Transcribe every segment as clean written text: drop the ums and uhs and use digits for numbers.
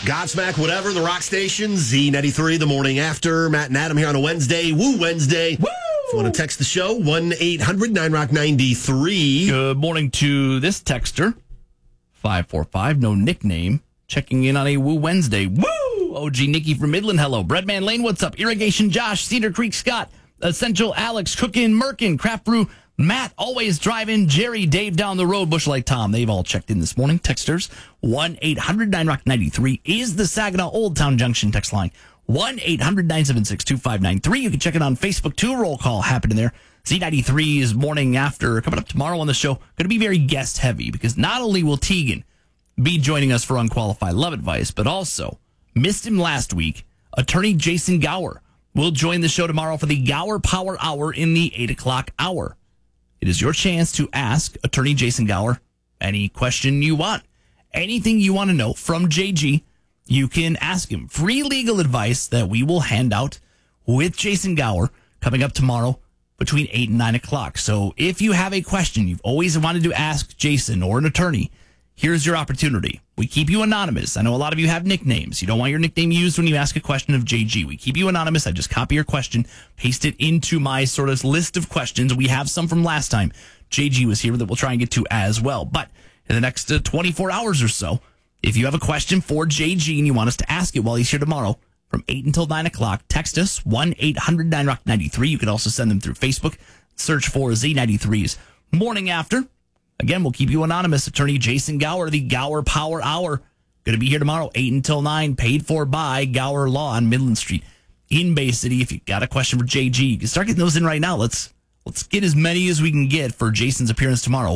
Godsmack, whatever, the rock station, Z93, the morning after. Matt and Adam here on a Wednesday. Woo Wednesday. Woo! If you want to text the show, 1-800-9ROCK-93. Good morning to this texter, 545, no nickname, checking in on a Woo Wednesday. Woo! OG Nikki from Midland, hello. Breadman Lane, what's up? Irrigation Josh, Cedar Creek Scott, Essential Alex, Cookin' Merkin, Craft Brew Matt, Always Driving, Jerry, Dave down the road, Bush Light Tom. They've all checked in this morning. Texters, 1-800-9ROCK-93 is the Saginaw Old Town Junction text line. 1-800-976-2593. You can check it on Facebook, too. Roll call happening there. Z93 is morning after. Coming up tomorrow on the show, going to be very guest heavy because not only will Tegan be joining us for Unqualified Love Advice, but also, missed him last week, attorney Jason Gower will join the show tomorrow for the Gower Power Hour in the 8 o'clock hour. It is your chance to ask attorney Jason Gower any question you want. Anything you want to know from JG, you can ask him. Free legal advice that we will hand out with Jason Gower coming up tomorrow between 8 and 9 o'clock. So if you have a question you've always wanted to ask Jason or an attorney, here's your opportunity. We keep you anonymous. I know a lot of you have nicknames. You don't want your nickname used when you ask a question of JG. We keep you anonymous. I just copy your question, paste it into my sort of list of questions. We have some from last time. JG was here that we'll try and get to as well. But in the next 24 hours or so, if you have a question for JG and you want us to ask it while he's here tomorrow from 8 until 9 o'clock, text us 1-800-9ROCK-93. You can also send them through Facebook. Search for Z93's Morning After. Again, we'll keep you anonymous. Attorney Jason Gower, the Gower Power Hour. Going to be here tomorrow, 8 until 9, paid for by Gower Law on Midland Street in Bay City. If you got a question for JG, you can start getting those in right now. Let's get as many as we can get for Jason's appearance tomorrow.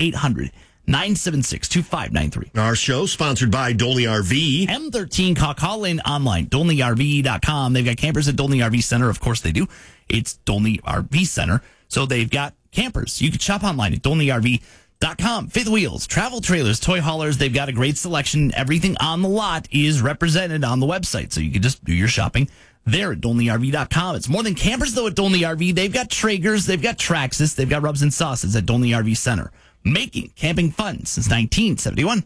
1-800-976-2593. Our show sponsored by Dolney RV. M13 call in online, DolneyRV.com. They've got campers at Dolney RV Center. Of course they do. It's Dolney RV Center. So they've got campers. You can shop online at DolneyRV.com. Fifth wheels, travel trailers, toy haulers. They've got a great selection. Everything on the lot is represented on the website. So you can just do your shopping there at DolneyRV.com. It's more than campers, though, at Dolney RV. They've got Traegers. They've got Traxxas. They've got rubs and sauces at Dolney RV Center. Making camping fun since 1971.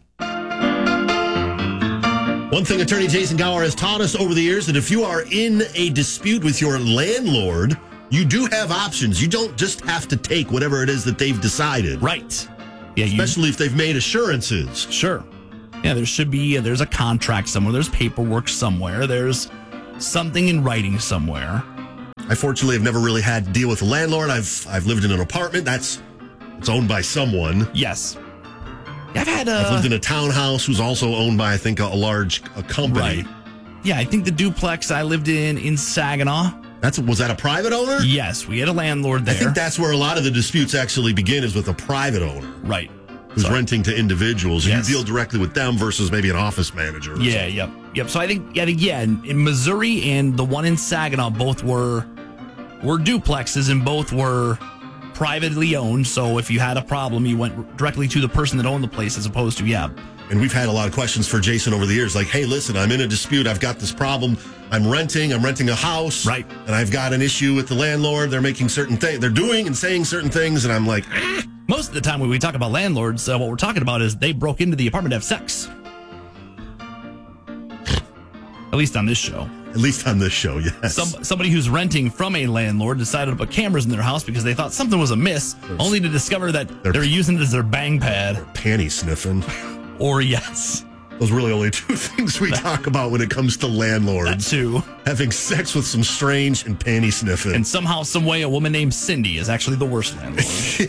One thing attorney Jason Gower has taught us over the years that if you are in a dispute with your landlord, you do have options. You don't just have to take whatever it is that they've decided. Right. Yeah, especially if they've made assurances. Sure. Yeah, there's a contract somewhere. There's paperwork somewhere. There's something in writing somewhere. I fortunately have never really had to deal with a landlord. I've lived in an apartment it's owned by someone. Yes. I've lived in a townhouse who's also owned by, I think, a large company. Right. Yeah, I think the duplex I lived in Saginaw. Was that a private owner? Yes, we had a landlord there. I think that's where a lot of the disputes actually begin, is with a private owner. Right. Who's renting to individuals. Yes. You deal directly with them versus maybe an office manager. Yeah, yep. So I think in Missouri and the one in Saginaw, both were duplexes and both were privately owned. So if you had a problem, you went directly to the person that owned the place as opposed to, And we've had a lot of questions for Jason over the years. Like, hey, listen, I'm in a dispute. I've got this problem. I'm renting a house. Right. And I've got an issue with the landlord. They're making certain things. They're doing and saying certain things. And I'm like, Most of the time when we talk about landlords, what we're talking about is they broke into the apartment to have sex. At least on this show. Yes. Somebody who's renting from a landlord decided to put cameras in their house because they thought something was amiss, only to discover that they're using it as their bang pad. Panty sniffing. Or yes. Those are really only two things we talk about when it comes to landlords. That too. Having sex with some strange and panty sniffing. And somehow, some way, a woman named Cindy is actually the worst landlord.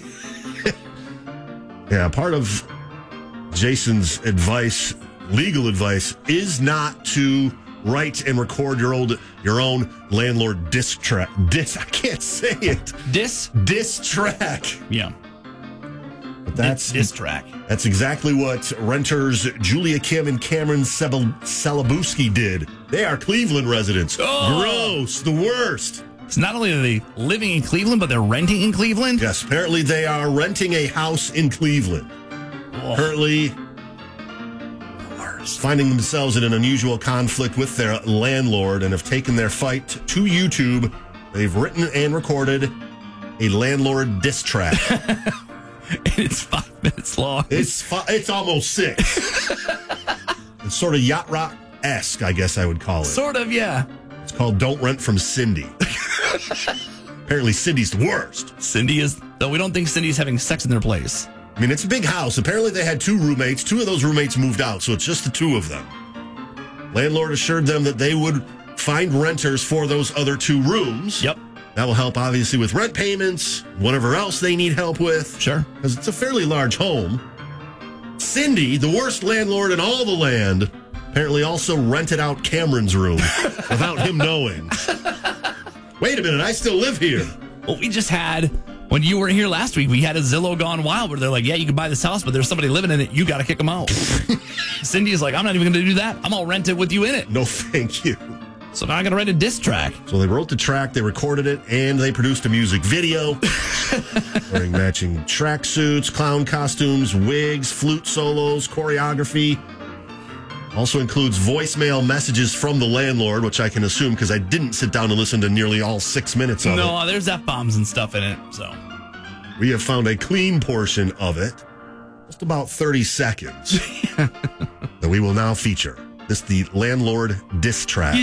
Yeah, part of Jason's advice, legal advice, is not to write and record your own landlord diss track. I can't say it. Diss track. Yeah. But that's diss track. That's exactly what renters Julia Kim and Cameron Selabowski did. They are Cleveland residents. Oh. Gross. The worst. So not only are they living in Cleveland, but they're renting in Cleveland? Yes, apparently they are renting a house in Cleveland. Oh. Currently finding themselves in an unusual conflict with their landlord and have taken their fight to YouTube. They've written and recorded a landlord diss track. It's 5 minutes long. It's almost 6. It's sort of yacht rock esque, I guess I would call it. Sort of, yeah. It's called Don't Rent from Cindy. Apparently, Cindy's the worst. Cindy is, though we don't think Cindy's having sex in their place. I mean, it's a big house. Apparently, they had 2 roommates. 2 of those roommates moved out, so it's just the 2 of them. Landlord assured them that they would find renters for those other 2 rooms. Yep. That will help, obviously, with rent payments, whatever else they need help with. Sure. Because it's a fairly large home. Cindy, the worst landlord in all the land, apparently also rented out Cameron's room without him knowing. Wait a minute, I still live here. Well, we just had, when you were here last week, we had a Zillow gone wild where they're like, yeah, you can buy this house, but there's somebody living in it. You got to kick them out. Cindy's like, I'm not even going to do that. I'm going to rent it with you in it. No, thank you. So now I got to write a diss track. So they wrote the track, they recorded it, and they produced a music video wearing matching tracksuits, clown costumes, wigs, flute solos, choreography. Also includes voicemail messages from the landlord, which I can assume because I didn't sit down and listen to nearly all 6 minutes of it. No, there's F-bombs and stuff in it, so. We have found a clean portion of it, just about 30 seconds, that we will now feature. This is the landlord diss track.